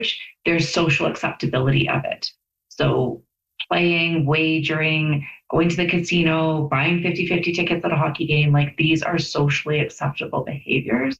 there's social acceptability of it. So playing, wagering, going to the casino, buying 50-50 tickets at a hockey game, like these are socially acceptable behaviors.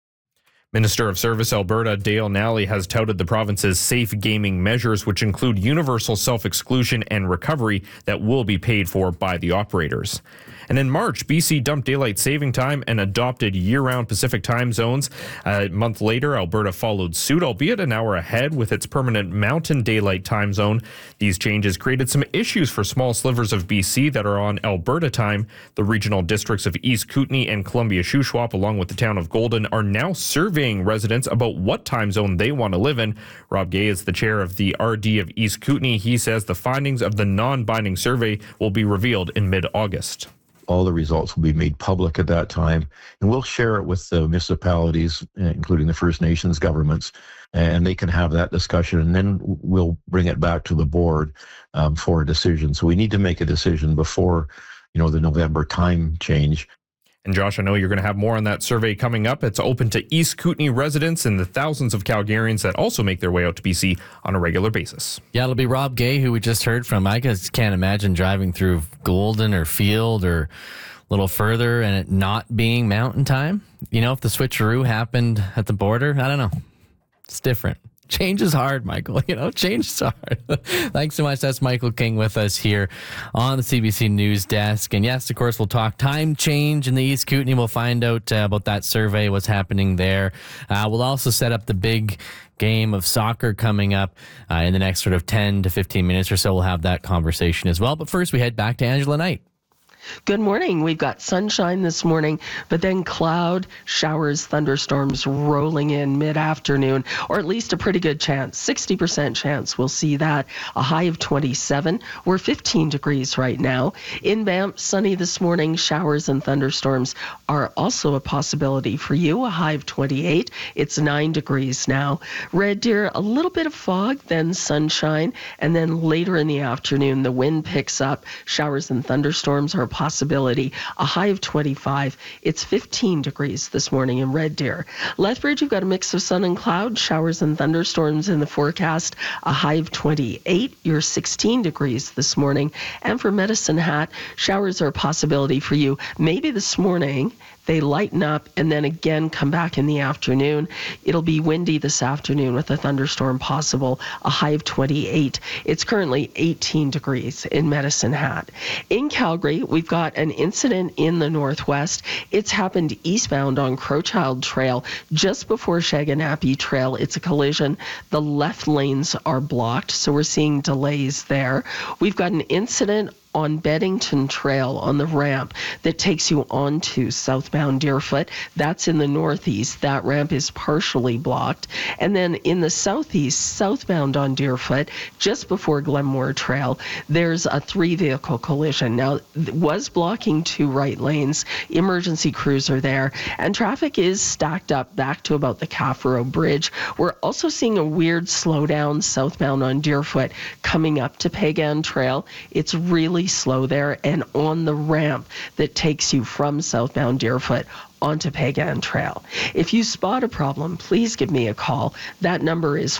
Minister of Service Alberta Dale Nally has touted the province's safe gaming measures, which include universal self-exclusion and recovery that will be paid for by the operators. And in March, BC dumped daylight saving time and adopted year-round Pacific time zones. A month later, Alberta followed suit, albeit an hour ahead with its permanent Mountain Daylight time zone. These changes created some issues for small slivers of BC that are on Alberta time. The regional districts of East Kootenay and Columbia-Shuswap, along with the town of Golden, are now surveying residents about what time zone they want to live in. Rob Gay is the chair of the RD of East Kootenay. He says the findings of the non-binding survey will be revealed in mid-August. All the results will be made public at that time, and we'll share it with the municipalities, including the First Nations governments, and they can have that discussion, and then we'll bring it back to the board for a decision. So we need to make a decision before, the November time change. And Josh, I know you're going to have more on that survey coming up. It's open to East Kootenay residents and the thousands of Calgarians that also make their way out to BC on a regular basis. Yeah, it'll be Rob Gay, who we just heard from. I just can't imagine driving through Golden or Field or a little further and it not being mountain time. If the switcheroo happened at the border, I don't know. It's different. Change is hard, Michael. Change is hard. Thanks so much. That's Michael King with us here on the CBC News Desk. And yes, of course, we'll talk time change in the East Kootenay. We'll find out about that survey, what's happening there. We'll also set up the big game of soccer coming up in the next sort of 10 to 15 minutes or so. We'll have that conversation as well. But first, we head back to Angela Knight. Good morning. We've got sunshine this morning, but then cloud, showers, thunderstorms rolling in mid-afternoon, or at least a pretty good chance, 60% chance we'll see that. A high of 27. We're 15 degrees right now. In Banff, sunny this morning. Showers and thunderstorms are also a possibility for you. A high of 28. It's 9 degrees now. Red Deer, a little bit of fog, then sunshine, and then later in the afternoon, the wind picks up. Showers and thunderstorms are possibility. A high of 25. It's 15 degrees this morning in Red Deer. Lethbridge, you've got a mix of sun and cloud, showers and thunderstorms in the forecast. A high of 28. You're 16 degrees this morning. And for Medicine Hat, showers are a possibility for you. Maybe this morning they lighten up and then again come back in the afternoon. It'll be windy this afternoon with a thunderstorm possible. A high of 28. It's currently 18 degrees in Medicine Hat. In Calgary, we've got an incident in the northwest. It's happened eastbound on Crowchild Trail just before Shaganappi Trail. It's a collision. The left lanes are blocked, so we're seeing delays there. We've got an incident on Beddington Trail on the ramp that takes you onto southbound Deerfoot. That's in the northeast. That ramp is partially blocked. And then in the southeast, southbound on Deerfoot, just before Glenmore Trail, there's a 3-vehicle collision. Now, it was blocking 2 right lanes. Emergency crews are there. And traffic is stacked up back to about the Caffaro Bridge. We're also seeing a weird slowdown southbound on Deerfoot coming up to Pagan Trail. It's really slow there, and on the ramp that takes you from southbound Deerfoot onto Pagan Trail. If you spot a problem, please give me a call. That number is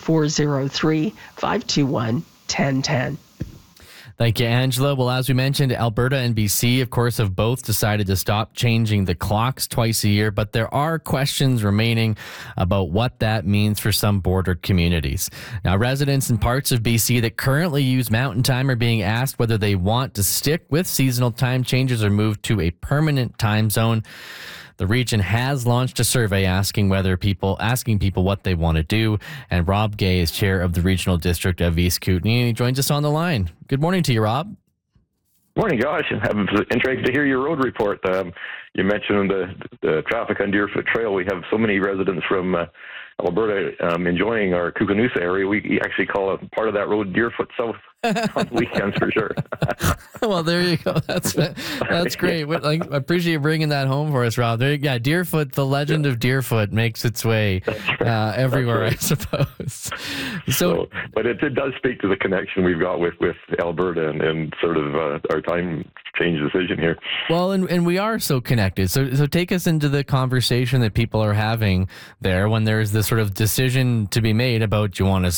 403-521-1010. Thank you, Angela. Well, as we mentioned, Alberta and BC, of course, have both decided to stop changing the clocks twice a year, but there are questions remaining about what that means for some border communities. Now, residents in parts of BC that currently use Mountain Time are being asked whether they want to stick with seasonal time changes or move to a permanent time zone. The region has launched a survey asking people what they want to do. And Rob Gay is chair of the regional district of East Kootenay, and he joins us on the line. Good morning to you, Rob. Morning, Josh. I'm interested to hear your road report. You mentioned the traffic on Deerfoot Trail. We have so many residents from Alberta enjoying our Kookanusa area. We actually call a part of that road Deerfoot South on weekends for sure. Well, there you go. That's great. I appreciate you bringing that home for us, Rob. Deerfoot, the legend of Deerfoot makes its way everywhere, right. I suppose. But it does speak to the connection we've got with Alberta and sort of our time change decision here. Well, and we are so connected. So take us into the conversation that people are having there when there's this sort of decision to be made about, do you want to